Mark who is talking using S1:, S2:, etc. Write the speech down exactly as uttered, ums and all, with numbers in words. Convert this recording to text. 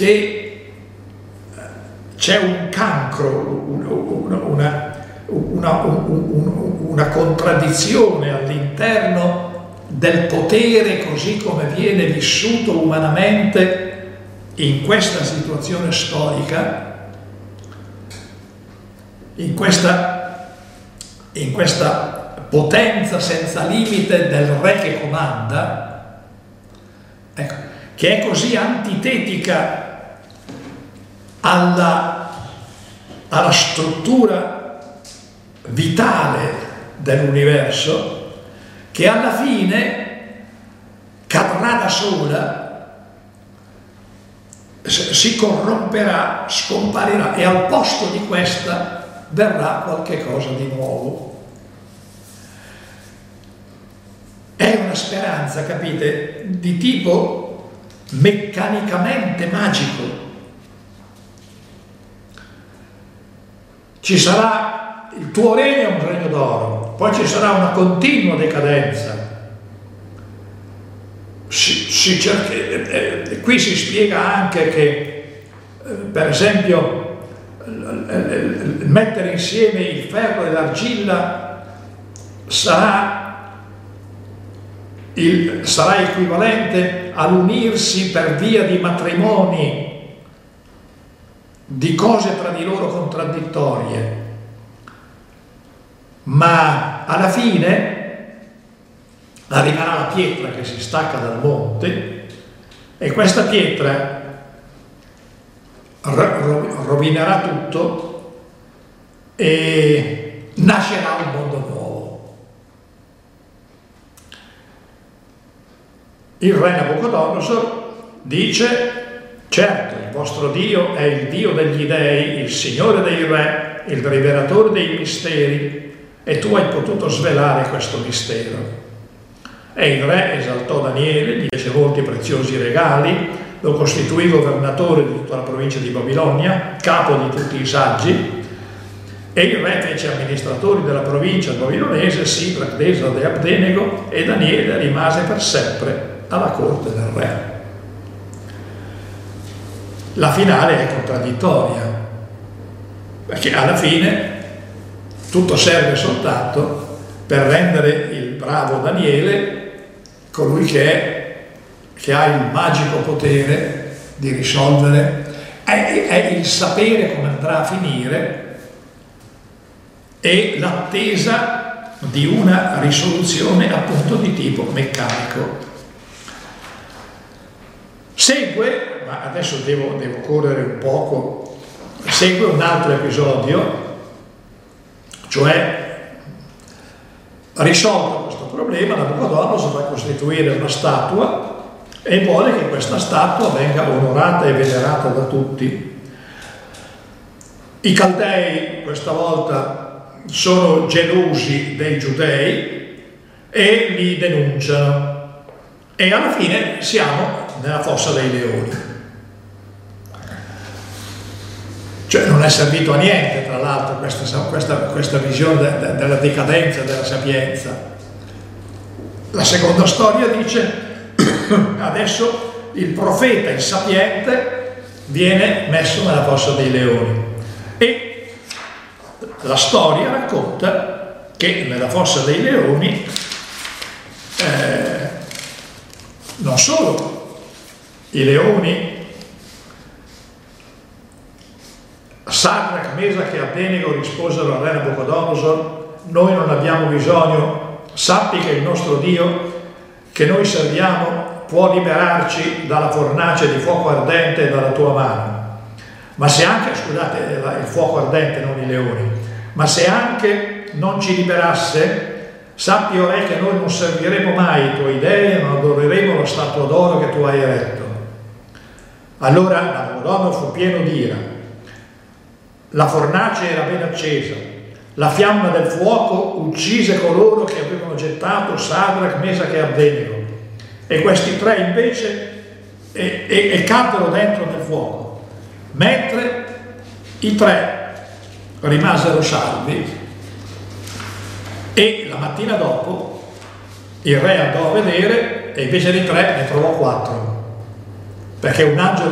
S1: che c'è un cancro, una, una, una, una contraddizione all'interno del potere così come viene vissuto umanamente in questa situazione storica, in questa, in questa potenza senza limite del re che comanda, ecco, che è così antitetica alla, alla struttura vitale dell'universo, che alla fine cadrà da sola, si corromperà, scomparirà, e al posto di questa verrà qualche cosa di nuovo. È una speranza, capite, di tipo meccanicamente magico. Ci sarà il tuo regno, è un regno d'oro, poi ci sarà una continua decadenza. Si, si cerca, eh, eh, qui si spiega anche che, eh, per esempio, eh, eh, mettere insieme il ferro e l'argilla sarà, il, sarà equivalente all'unirsi per via di matrimoni, di cose tra di loro contraddittorie. Ma alla fine arriverà la pietra che si stacca dal monte, e questa pietra rovinerà tutto e nascerà un mondo nuovo. Il re Nabucodonosor dice: certo, il vostro Dio è il Dio degli dei, il Signore dei re, il rivelatore dei misteri, e tu hai potuto svelare questo mistero. E il re esaltò Daniele, gli fece molti preziosi regali, lo costituì governatore di tutta la provincia di Babilonia, capo di tutti i saggi, e il re fece amministratori della provincia babilonese Sidrac, Mesach e Abdenego, e Daniele rimase per sempre alla corte del re. La finale è contraddittoria, perché alla fine tutto serve soltanto per rendere il bravo Daniele colui che, è, che ha il magico potere di risolvere, è, è il sapere come andrà a finire e l'attesa di una risoluzione appunto di tipo meccanico. Segue, ma adesso devo, devo correre un poco, segue un altro episodio, cioè, risolto questo problema, Nabucodonosor va a costituire una statua e vuole che questa statua venga onorata e venerata da tutti. I Caldei questa volta sono gelosi dei Giudei e li denunciano, e alla fine siamo nella fossa dei leoni. Cioè non è servito a niente, tra l'altro, questa, questa, questa visione de, de, della decadenza della sapienza. La seconda storia dice: adesso il profeta, il sapiente, viene messo nella fossa dei leoni. E la storia racconta che nella fossa dei leoni eh, non solo i leoni Sadrac, Mesach e Abdenego risposero al re Nabucodonosor: noi non abbiamo bisogno, sappi che il nostro Dio che noi serviamo può liberarci dalla fornace di fuoco ardente e dalla tua mano. Ma se anche, scusate, il fuoco ardente, non i leoni, ma se anche non ci liberasse, sappi, o re, che noi non serviremo mai i tuoi dei e non adoreremo la statua d'oro che tu hai eretto. Allora Nabucodonosor fu pieno di ira. La fornace era ben accesa, la fiamma del fuoco uccise coloro che avevano gettato Sadrac, Mesach e Abdenego, e questi tre invece e, e, e caddero dentro nel fuoco, mentre i tre rimasero salvi. E la mattina dopo il re andò a vedere e invece di tre ne trovò quattro, perché un angelo